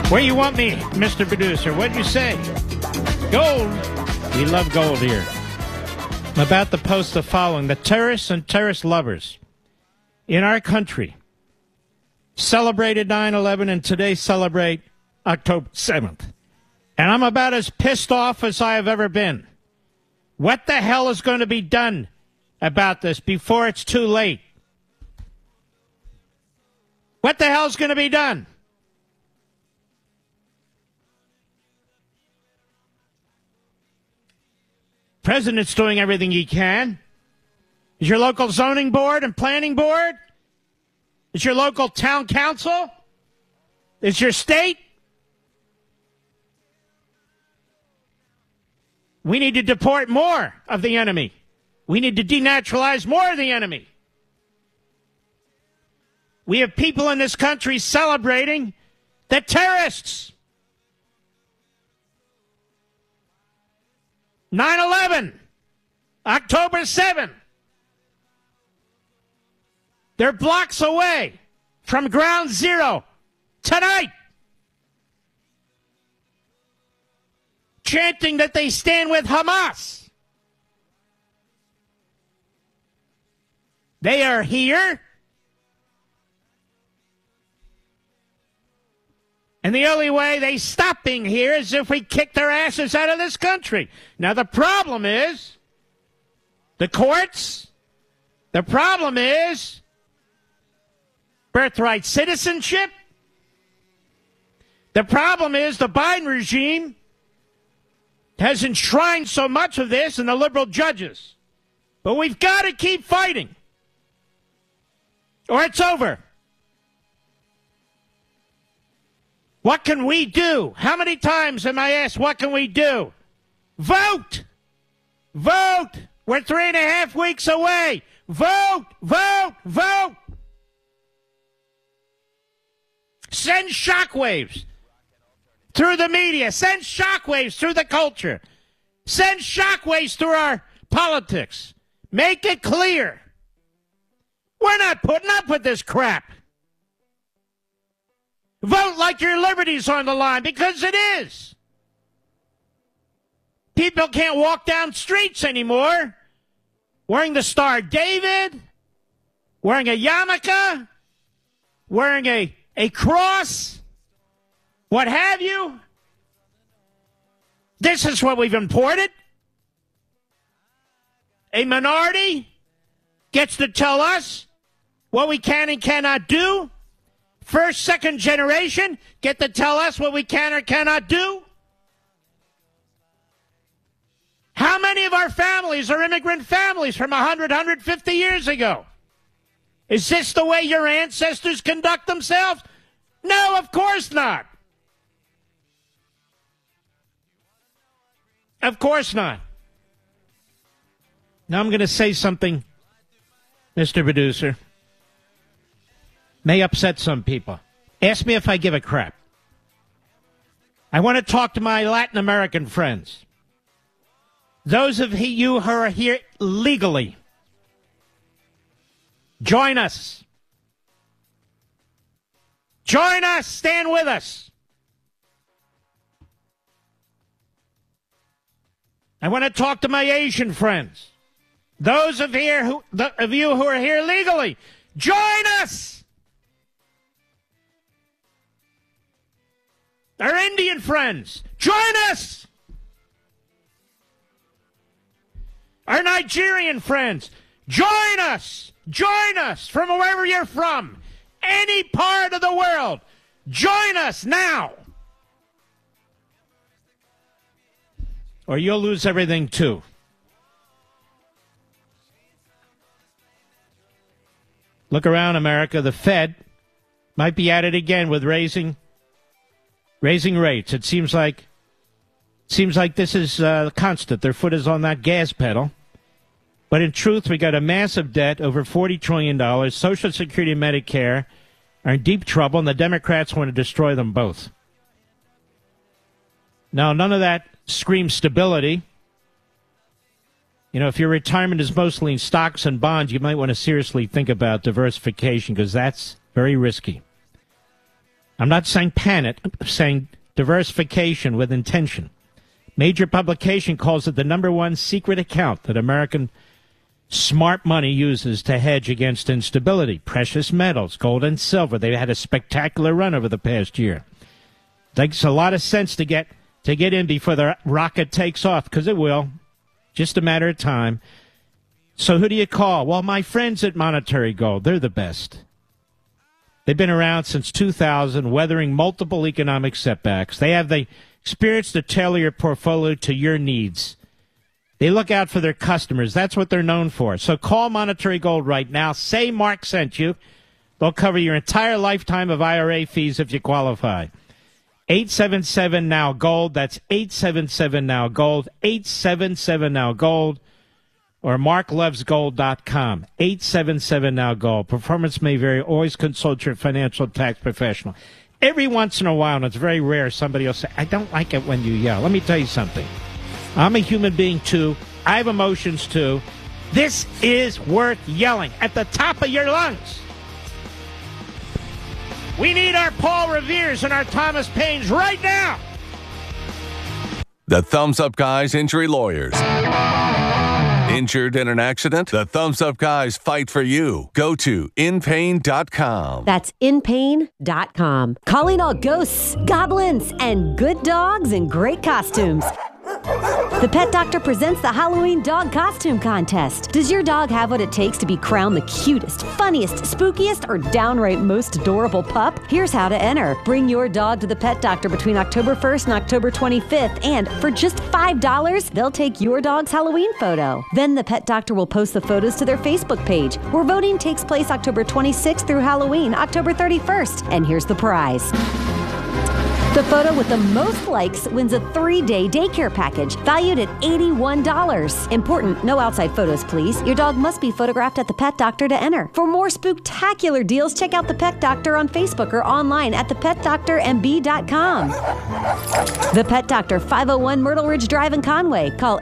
Where you want me, Mr. Producer? What'd you say? Gold. We love gold here. I'm about to post the following. The terrorists and terrorist lovers in our country celebrated 9/11 and today celebrate October 7th. And I'm about as pissed off as I have ever been. What the hell is going to be done about this before it's too late? What the hell is going to be done? President's doing everything he can. Is your local zoning board and planning board? Is your local town council? Is your state? We need to deport more of the enemy. We need to denaturalize more of the enemy. We have people in this country celebrating the terrorists. 9/11, October 7th. They're blocks away from ground zero tonight, chanting that they stand with Hamas. They are here. And the only way they stop being here is if we kick their asses out of this country. Now, the problem is the courts. The problem is birthright citizenship. The problem is the Biden regime has enshrined so much of this in the liberal judges. But we've got to keep fighting, or it's over. What can we do? How many times am I asked, what can we do? Vote! Vote! We're 3.5 weeks away. Vote! Vote! Vote! Send shockwaves through the media. Send shockwaves through the culture. Send shockwaves through our politics. Make it clear. We're not putting up with this crap. Vote like your liberty's on the line, because it is. People can't walk down streets anymore wearing the Star of David, wearing a yarmulke, wearing a cross, what have you. This is what we've imported. A minority gets to tell us what we can and cannot do. First, second generation get to tell us what we can or cannot do. How many of our families are immigrant families from 100, 150 years ago? Is this the way your ancestors conduct themselves? No, of course not. Of course not. Now I'm going to say something, Mr. Producer. May upset some people. Ask me if I give a crap. I want to talk to my Latin American friends. Those of you who are here legally, join us. Join us. Stand with us. I want to talk to my Asian friends. Those of you who are here legally, join us. Our Indian friends, join us. Our Nigerian friends, join us. Join us from wherever you're from. Any part of the world. Join us now. Or you'll lose everything too. Look around America. The Fed might be at it again with raising rates. It seems like this is constant. Their foot is on that gas pedal. But in truth, we got a massive debt, over $40 trillion. Social Security and Medicare are in deep trouble, and the Democrats want to destroy them both. Now, none of that screams stability. You know, if your retirement is mostly in stocks and bonds, you might want to seriously think about diversification, because that's very risky. I'm not saying panic. I'm saying diversification with intention. Major publication calls it the number one secret account that American smart money uses to hedge against instability. Precious metals, gold and silver. They had a spectacular run over the past year. Makes a lot of sense to get in before the rocket takes off, because it will. Just a matter of time. So who do you call? Well, my friends at Monetary Gold, they're the best. They've been around since 2000, weathering multiple economic setbacks. They have the experience to tailor your portfolio to your needs. They look out for their customers. That's what they're known for. So call Monetary Gold right now. Say Mark sent you. They'll cover your entire lifetime of IRA fees if you qualify. 877-NOW-GOLD. That's 877-NOW-GOLD. 877-NOW-GOLD. Or marklovesgold.com. 877-NOW-GOLD. Performance may vary. Always consult your financial tax professional. Every once in a while, and it's very rare, somebody will say, I don't like it when you yell. Let me tell you something. I'm a human being, too. I have emotions, too. This is worth yelling at the top of your lungs. We need our Paul Revere's and our Thomas Paines right now. The Thumbs Up Guys Injury Lawyers. Injured in an accident? The Thumbs Up Guys fight for you. Go to inpain.com. That's inpain.com. Calling all ghosts, goblins, and good dogs in great costumes. The Pet Doctor presents the Halloween Dog Costume Contest. Does your dog have what it takes to be crowned the cutest, funniest, spookiest, or downright most adorable pup? Here's how to enter. Bring your dog to the Pet Doctor between October 1st and October 25th, and for just $5, they'll take your dog's Halloween photo. Then the Pet Doctor will post the photos to their Facebook page, where voting takes place October 26th through Halloween, October 31st. And here's the prize. The photo with the most likes wins a 3-day daycare package valued at $81. Important, no outside photos, please. Your dog must be photographed at the Pet Doctor to enter. For more spooktacular deals, check out the Pet Doctor on Facebook or online at thepetdoctormb.com. The Pet Doctor, 501 Myrtle Ridge Drive in Conway. Call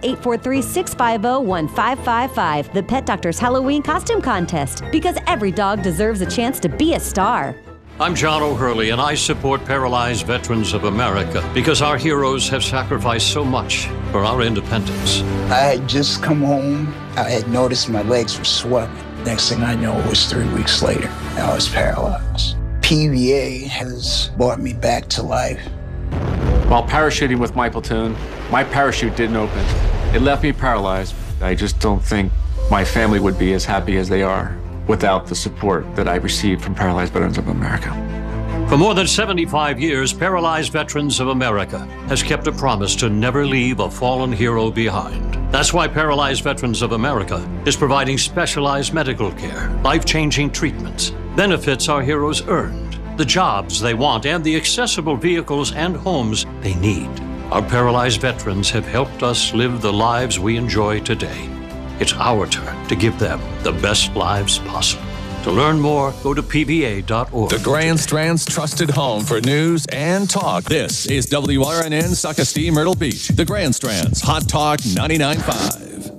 843-650-1555. The Pet Doctor's Halloween Costume Contest, because every dog deserves a chance to be a star. I'm John O'Hurley, and I support Paralyzed Veterans of America because our heroes have sacrificed so much for our independence. I had just come home. I had noticed my legs were swelling. Next thing I know, it was 3 weeks later. I was paralyzed. PVA has brought me back to life. While parachuting with my platoon, my parachute didn't open. It left me paralyzed. I just don't think my family would be as happy as they are without the support that I received from Paralyzed Veterans of America. For more than 75 years, Paralyzed Veterans of America has kept a promise to never leave a fallen hero behind. That's why Paralyzed Veterans of America is providing specialized medical care, life-changing treatments, benefits our heroes earned, the jobs they want, and the accessible vehicles and homes they need. Our paralyzed veterans have helped us live the lives we enjoy today. It's our turn to give them the best lives possible. To learn more, go to pva.org. The Grand Strand's trusted home for news and talk. This is WRNN Suckastee Myrtle Beach. The Grand Strand's Hot Talk 99.5.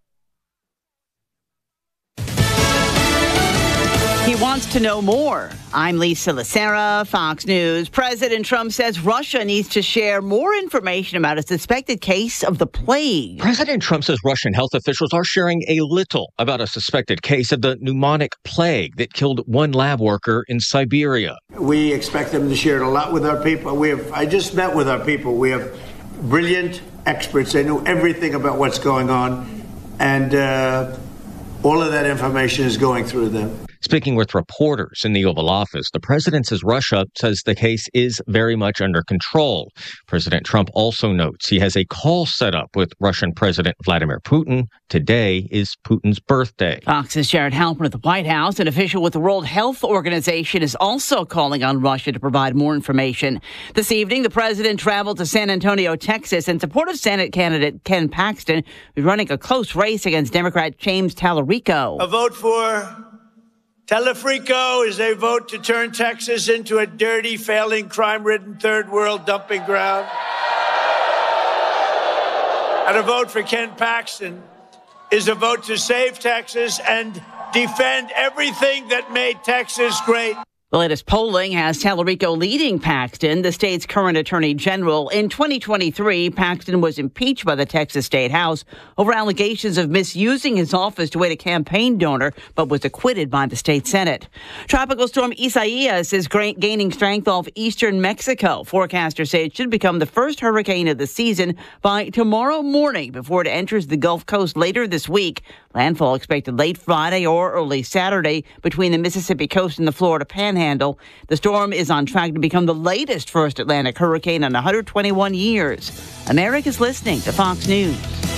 He wants to know more. I'm Lisa Lacera, Fox News. President Trump says Russia needs to share more information about a suspected case of the plague. President Trump says Russian health officials are sharing a little about a suspected case of the pneumonic plague that killed one lab worker in Siberia. We expect them to share a lot with our people. I just met with our people. We have brilliant experts. They know everything about what's going on, and all of that information is going through them. Speaking with reporters in the Oval Office, the president says Russia says the case is very much under control. President Trump also notes he has a call set up with Russian President Vladimir Putin. Today is Putin's birthday. Fox's Jared Halpern at the White House. An official with the World Health Organization is also calling on Russia to provide more information. This evening, the president traveled to San Antonio, Texas, in support of Senate candidate Ken Paxton, who's running a close race against Democrat James Talarico. A vote for Talarico is a vote to turn Texas into a dirty, failing, crime-ridden third world dumping ground. And a vote for Ken Paxton is a vote to save Texas and defend everything that made Texas great. The latest polling has Tallarico leading Paxton, the state's current attorney general. In 2023, Paxton was impeached by the Texas State House over allegations of misusing his office to aid a campaign donor, but was acquitted by the state Senate. Tropical storm Isaias is gaining strength off eastern Mexico. Forecasters say it should become the first hurricane of the season by tomorrow morning before it enters the Gulf Coast later this week. Landfall expected late Friday or early Saturday between the Mississippi coast and the Florida Panhandle. The storm is on track to become the latest first Atlantic hurricane in 121 years. America's listening to Fox News.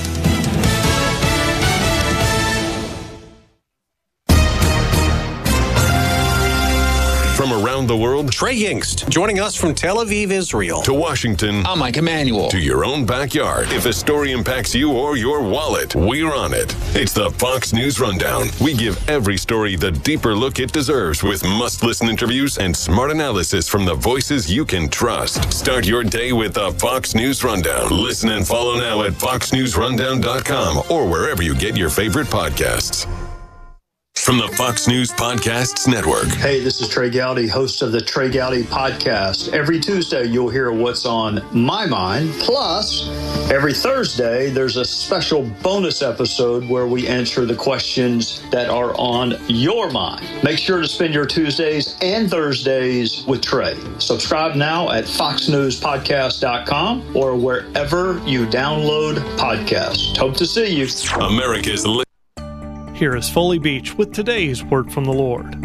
From around the world, Trey Yingst, joining us from Tel Aviv, Israel. To Washington, I'm Mike Emanuel. To your own backyard. If a story impacts you or your wallet, we're on it. It's the Fox News Rundown. We give every story the deeper look it deserves with must-listen interviews and smart analysis from the voices you can trust. Start your day with the Fox News Rundown. Listen and follow now at foxnewsrundown.com or wherever you get your favorite podcasts. From the Fox News Podcasts Network. Hey, this is Trey Gowdy, host of the Trey Gowdy Podcast. Every Tuesday, you'll hear what's on my mind. Plus, every Thursday, there's a special bonus episode where we answer the questions that are on your mind. Make sure to spend your Tuesdays and Thursdays with Trey. Subscribe now at foxnewspodcast.com or wherever you download podcasts. Hope to see you. America's Here is Foley Beach with today's Word from the Lord.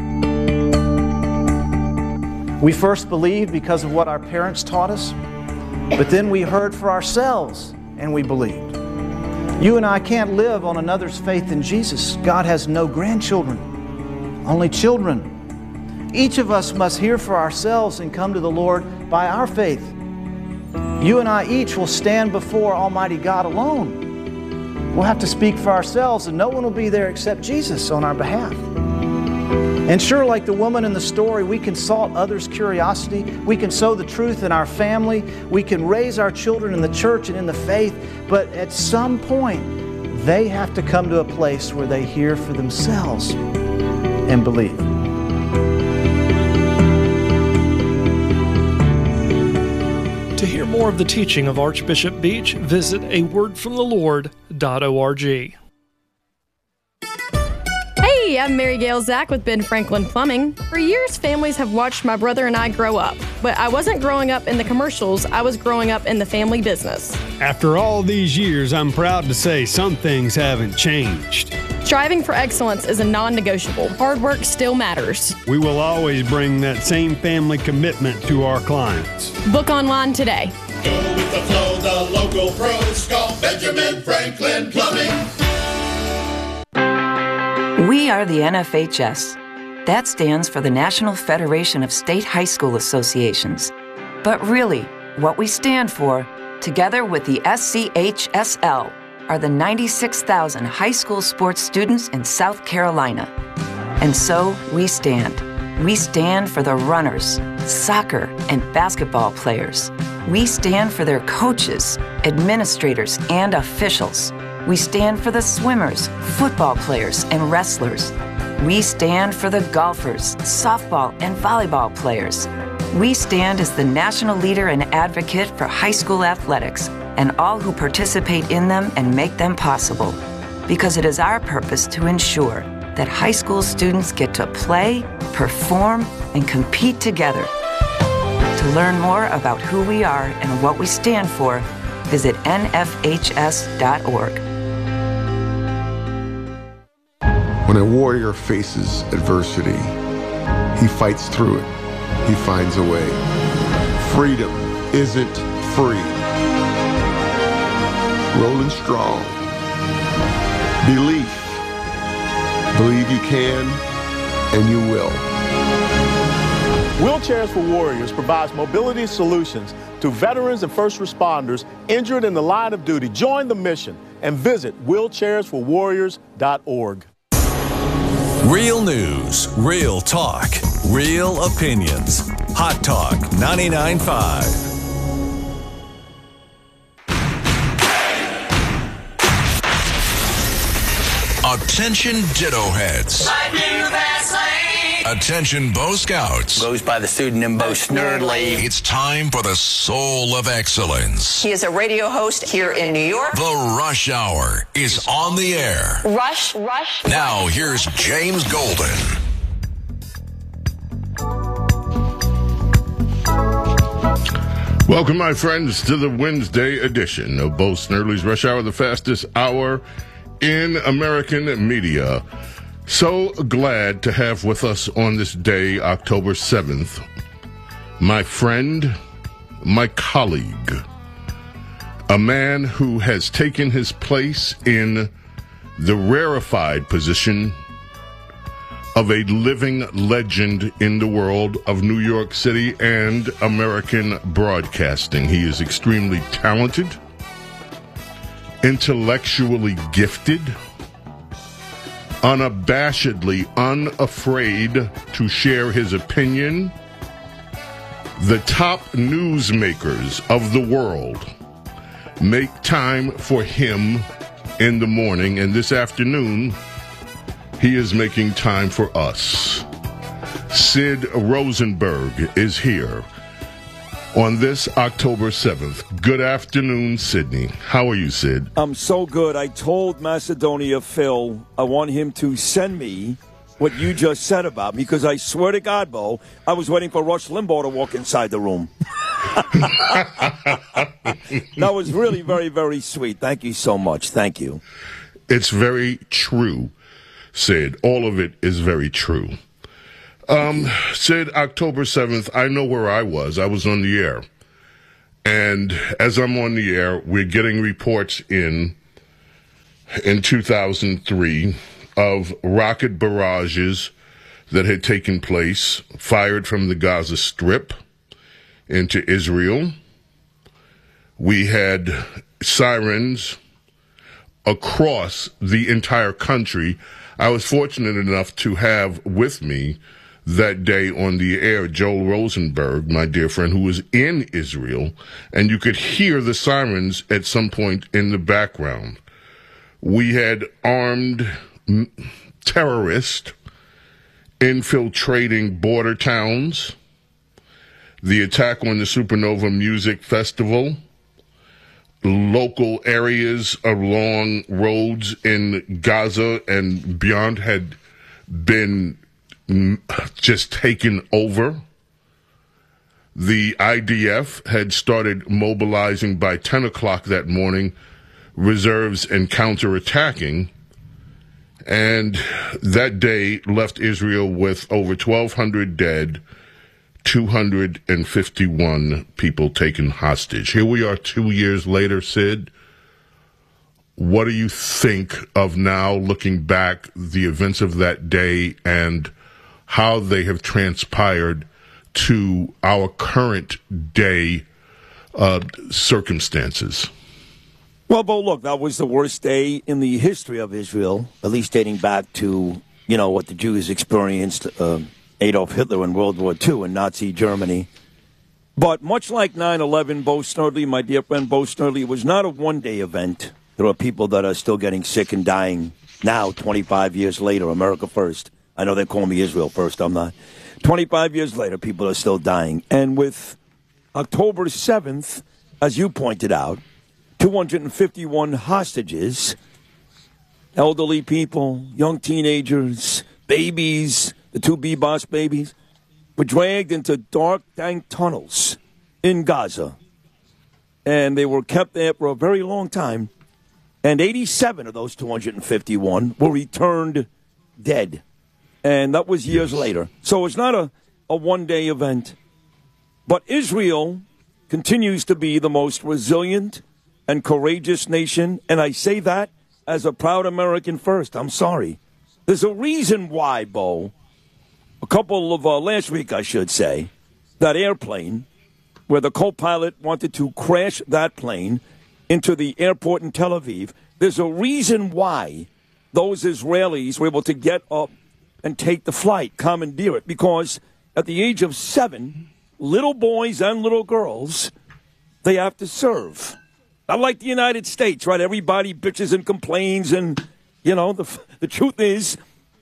We first believed because of what our parents taught us, but then we heard for ourselves and we believed. You and I can't live on another's faith in Jesus. God has no grandchildren, only children. Each of us must hear for ourselves and come to the Lord by our faith. You and I each will stand before Almighty God alone. We'll have to speak for ourselves, and no one will be there except Jesus on our behalf. And sure, like the woman in the story, we can salt others' curiosity. We can sow the truth in our family. We can raise our children in the church and in the faith. But at some point, they have to come to a place where they hear for themselves and believe. To hear more of the teaching of Archbishop Beach, visit awordfromthelord.org. Hey, I'm Mary Gail Zach with Ben Franklin Plumbing. For years, families have watched my brother and I grow up. But I wasn't growing up in the commercials, I was growing up in the family business. After all these years, I'm proud to say some things haven't changed. Striving for excellence is a non-negotiable. Hard work still matters. We will always bring that same family commitment to our clients. Book online today. Go with the flow, the local pros call Benjamin Franklin Plumbing. We are the NFHS. That stands for the National Federation of State High School Associations. But really, what we stand for, together with the SCHSL, are the 96,000 high school sports students in South Carolina. And so we stand. We stand for the runners, soccer and basketball players. We stand for their coaches, administrators, and officials. We stand for the swimmers, football players, and wrestlers. We stand for the golfers, softball, and volleyball players. We stand as the national leader and advocate for high school athletics and all who participate in them and make them possible. Because it is our purpose to ensure that high school students get to play, perform, and compete together. To learn more about who we are and what we stand for, visit nfhs.org. When a warrior faces adversity, he fights through it. He finds a way. Freedom isn't free. Rolling strong. Belief. Believe you can, and you will. Wheelchairs for Warriors provides mobility solutions to veterans and first responders injured in the line of duty. Join the mission and visit wheelchairsforwarriors.org. Real news, real talk, real opinions. Hot Talk 99.5. Attention ditto heads. Lightning fast lane. Attention, Bo Scouts. Goes by the pseudonym Bo Snerdley. It's time for the Soul of Excellence. He is a radio host here in New York. The Rush Hour is on the air. Rush. Now, here's James Golden. Welcome, my friends, to the Wednesday edition of Bo Snerdley's Rush Hour, the fastest hour in American media. So glad to have with us on this day, October 7th, my friend, my colleague, a man who has taken his place in the rarefied position of a living legend in the world of New York City and American broadcasting. He is extremely talented, intellectually gifted, unabashedly unafraid to share his opinion. The top newsmakers of the world make time for him in the morning, and this afternoon he is making time for us. Sid Rosenberg is here on this October 7th. Good afternoon, Sydney. How are you, Sid? I'm so good. I told Macedonia Phil I want him to send me what you just said about me, because I swear to God, Bo, I was waiting for Rush Limbaugh to walk inside the room. That was really very, very sweet. Thank you so much. Thank you. It's very true, Sid. All of it is very true. Sid, October 7th, I know where I was. I was on the air. And as I'm on the air, we're getting reports in 2003 of rocket barrages that had taken place, fired from the Gaza Strip into Israel. We had sirens across the entire country. I was fortunate enough to have with me that day on the air Joel Rosenberg, my dear friend, who was in Israel, and you could hear the sirens at some point in the background. We had armed terrorists infiltrating border towns, the attack on the Supernova Music Festival, local areas along roads in Gaza and beyond had been just taken over. The IDF had started mobilizing by 10 o'clock that morning, reserves and counterattacking, and that day left Israel with over 1,200 dead, 251 people taken hostage. Here we are 2 years later, Sid. What do you think of now, looking back, the events of that day and how they have transpired to our current day circumstances? Well, Bo, look, that was the worst day in the history of Israel, at least dating back to, what the Jews experienced, Adolf Hitler in World War II in Nazi Germany. But much like 9/11, Bo Snerdley, my dear friend Bo Snerdley, was not a one-day event. There are people that are still getting sick and dying now, 25 years later, America first. I know they call me Israel first, I'm not. 25 years later, people are still dying. And with October 7th, as you pointed out, 251 hostages, elderly people, young teenagers, babies, the two Bebas babies, were dragged into dark, dank tunnels in Gaza. And they were kept there for a very long time. And 87 of those 251 were returned dead. And that was years later. So it's not a one-day event. But Israel continues to be the most resilient and courageous nation. And I say that as a proud American first. I'm sorry. There's a reason why, Bo, a couple of last week, I should say, that airplane where the co-pilot wanted to crash that plane into the airport in Tel Aviv, there's a reason why those Israelis were able to get up and take the flight, commandeer it, because at the age of 7, little boys and little girls, they have to serve. Not like the United States, right? Everybody bitches and complains, and, the truth is,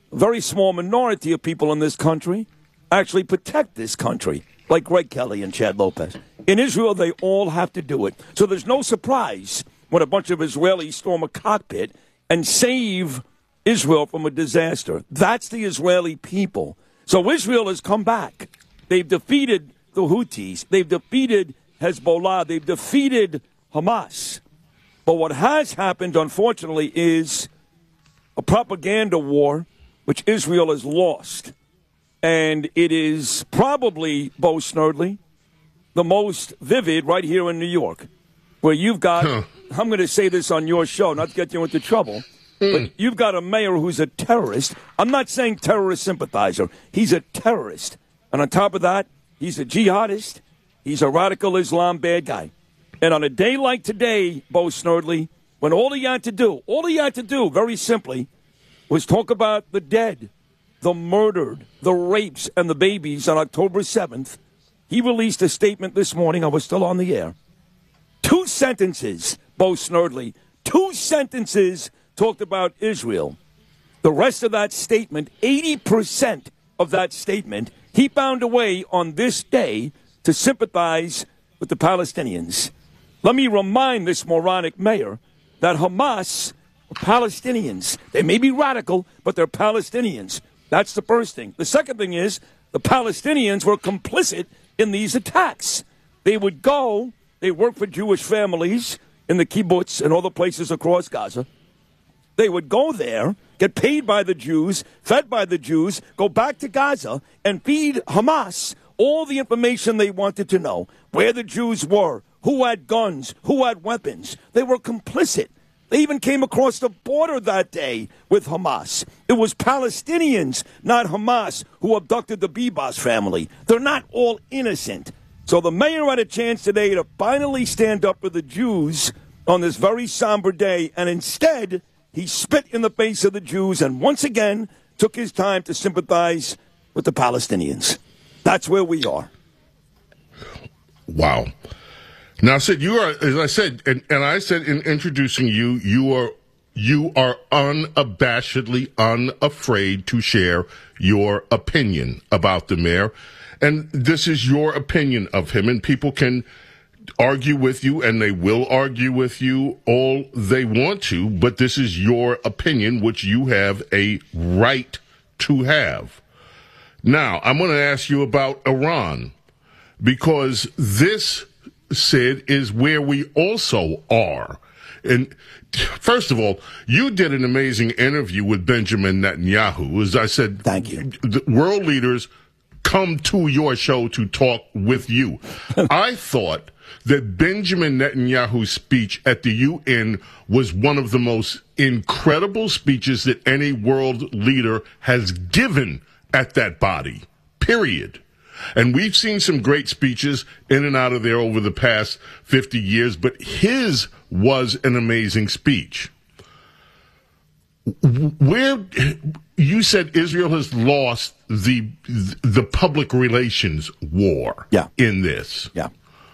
a very small minority of people in this country actually protect this country, like Greg Kelly and Chad Lopez. In Israel, they all have to do it. So there's no surprise when a bunch of Israelis storm a cockpit and save Israel from a disaster. That's the Israeli people. So Israel has come back. They've defeated the Houthis. They've defeated Hezbollah. They've defeated Hamas. But what has happened, unfortunately, is a propaganda war, which Israel has lost. And it is probably, Bo Snerdley, the most vivid right here in New York, where you've got, I'm going to say this on your show, not to get you into trouble, but you've got a mayor who's a terrorist. I'm not saying terrorist sympathizer. He's a terrorist. And on top of that, he's a jihadist. He's a radical Islam bad guy. And on a day like today, Bo Snerdley, when all he had to do, very simply, was talk about the dead, the murdered, the rapes, and the babies on October 7th, he released a statement this morning. I was still on the air. 2 sentences, Bo Snerdley, 2 sentences talked about Israel. The rest of that statement, 80% of that statement, he found a way on this day to sympathize with the Palestinians. Let me remind this moronic mayor that Hamas are Palestinians. They may be radical, but they're Palestinians. That's the first thing. The second thing is the Palestinians were complicit in these attacks. They would go, they work for Jewish families in the kibbutz and all the places across Gaza. They would go there, get paid by the Jews, fed by the Jews, go back to Gaza and feed Hamas all the information they wanted to know, where the Jews were, who had guns, who had weapons. They were complicit. They even came across the border that day with Hamas. It was Palestinians, not Hamas, who abducted the Bibas family. They're not all innocent. So the mayor had a chance today to finally stand up for the Jews on this very somber day, and instead he spit in the face of the Jews and once again took his time to sympathize with the Palestinians. That's where we are. Wow. Now, Sid, you are, as I said, and I said in introducing you, you are unabashedly unafraid to share your opinion about the mayor. And this is your opinion of him, and people can argue with you, and they will argue with you all they want to, but this is your opinion, which you have a right to have. Now, I'm going to ask you about Iran, because this, Sid, is where we also are. And first of all, you did an amazing interview with Benjamin Netanyahu. As I said, thank you. The world leaders come to your show to talk with you. I thought that Benjamin Netanyahu's speech at the UN was one of the most incredible speeches that any world leader has given at that body, period. And we've seen some great speeches in and out of there over the past 50 years, but his was an amazing speech. Where you said Israel has lost the public relations war in this. Yeah.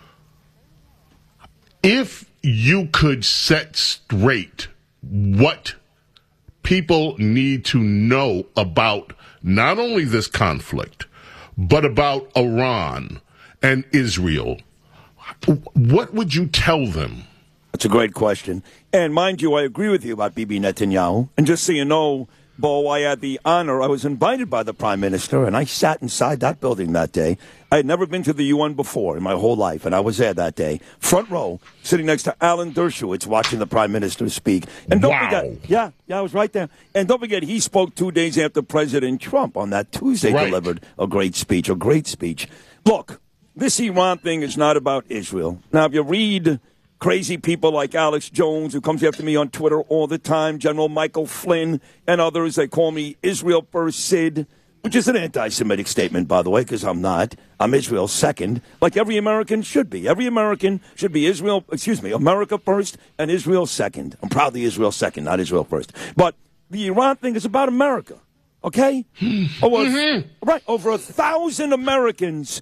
If you could set straight what people need to know about not only this conflict, but about Iran and Israel, what would you tell them? That's a great question. And mind you, I agree with you about Bibi Netanyahu. And just so you know, Bo, I had the honor, I was invited by the Prime Minister, and I sat inside that building that day. I had never been to the UN before in my whole life, and I was there that day, front row, sitting next to Alan Dershowitz, watching the Prime Minister speak. And don't forget, I was right there. And don't forget, he spoke 2 days after President Trump on that Tuesday, delivered a great speech. Look, this Iran thing is not about Israel. Now, if you read crazy people like Alex Jones, who comes after me on Twitter all the time, General Michael Flynn, and others, they call me Israel First Sid, which is an anti-Semitic statement, by the way, because I'm not. I'm Israel second, like every American should be. Every American should be America first and Israel second. I'm proudly Israel second, not Israel first. But the Iran thing is about America, okay? Right, over 1,000 Americans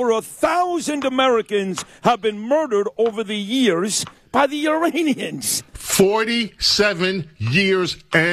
have been murdered over the years by the Iranians. 47 years and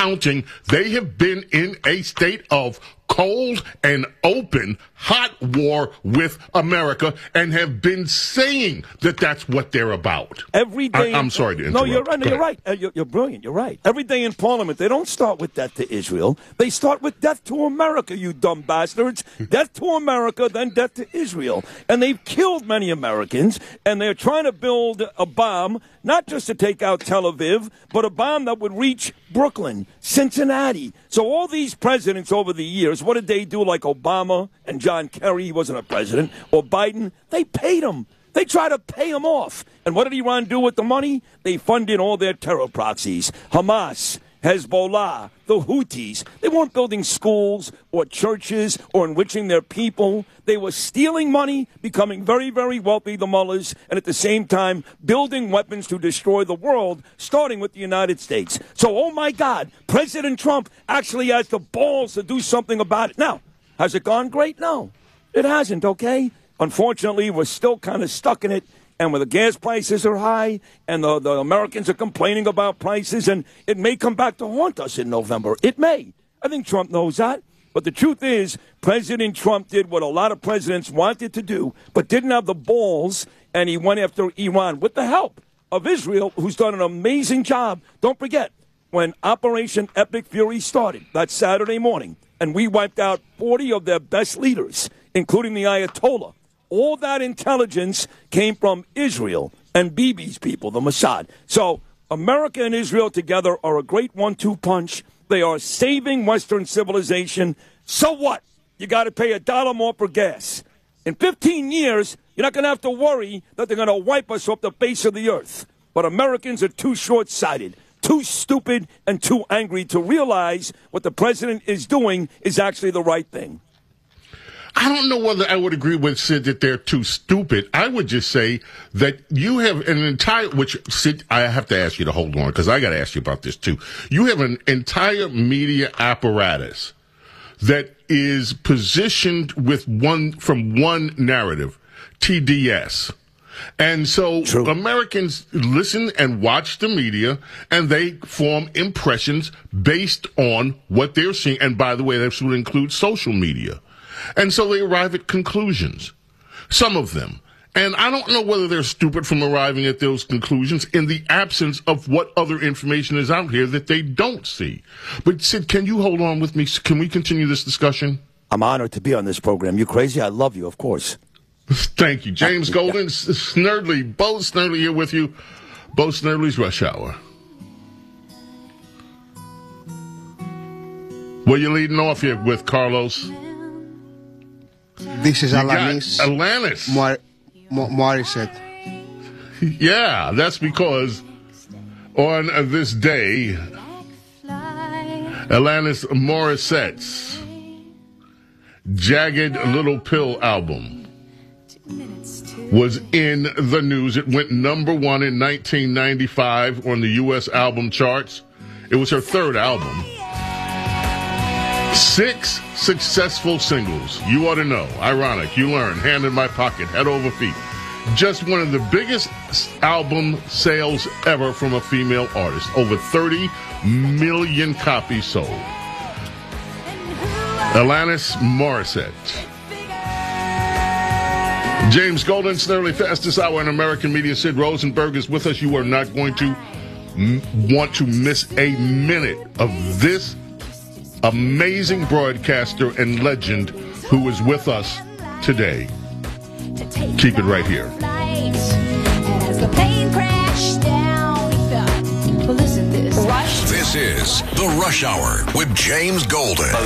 counting. They have been in a state of cold and open hot war with America and have been saying that that's what they're about. Every day. I'm sorry to interrupt. No, you're right. No, you're right. You're brilliant. You're right. Every day in Parliament, they don't start with death to Israel. They start with death to America, you dumb bastards. Death to America, then death to Israel. And they've killed many Americans, and they're trying to build a bomb, not just to take out Tel Aviv, but a bomb that would reach Brooklyn, Cincinnati. So all these presidents over the years, what did they do, like Obama and John Kerry? He wasn't a president. Or Biden? They paid him. They try to pay him off. And what did Iran do with the money? They funded all their terror proxies. Hamas, Hezbollah, the Houthis. They weren't building schools or churches or enriching their people. They were stealing money, becoming very, very wealthy, the mullahs, and at the same time building weapons to destroy the world, starting with the United States. So, oh my God, President Trump actually has the balls to do something about it. Now, has it gone great? No, it hasn't, okay? Unfortunately, we're still kind of stuck in it. And when the gas prices are high and the Americans are complaining about prices, and it may come back to haunt us in November. It may. I think Trump knows that. But the truth is, President Trump did what a lot of presidents wanted to do, but didn't have the balls, and he went after Iran with the help of Israel, who's done an amazing job. Don't forget, when Operation Epic Fury started that Saturday morning, and we wiped out 40 of their best leaders, including the Ayatollah, all that intelligence came from Israel and Bibi's people, the Mossad. So America and Israel together are a great 1-2 punch. They are saving Western civilization. So what? You got to pay $1 more for gas. In 15 years, you're not going to have to worry that they're going to wipe us off the face of the earth. But Americans are too short-sighted, too stupid, and too angry to realize what the president is doing is actually the right thing. I don't know whether I would agree with Sid that they're too stupid. I would just say that you have an entire, which, Sid, I have to ask you to hold on because I got to ask you about this too. You have an entire media apparatus that is positioned with from one narrative, TDS. And so Americans listen and watch the media, and they form impressions based on what they're seeing. And by the way, that would include social media. And so they arrive at conclusions, some of them. And I don't know whether they're stupid from arriving at those conclusions in the absence of what other information is out here that they don't see. But, Sid, can you hold on with me? Can we continue this discussion? I'm honored to be on this program. You crazy? I love you, of course. Thank you. James Golden, Snerdly, Bo Snerdly here with you. Bo Snerdly's Rush Hour. What are you leading off here with, Carlos? This is Alanis. Alanis. Morissette. Yeah, that's because on this day, Alanis Morissette's Jagged Little Pill album was in the news. It went number one in 1995 on the U.S. album charts. It was her third album. 6 successful singles. You ought to know. Ironic. You learn. Hand in My Pocket. Head Over Feet. Just one of the biggest album sales ever from a female artist. Over 30 million copies sold. Alanis Morissette. James Golden, Snerdly, fastest hour in American media. Sid Rosenberg is with us. You are not going to want to miss a minute of this amazing broadcaster and legend who is with us today. Keep it right here. This is The Rush Hour with James Golden.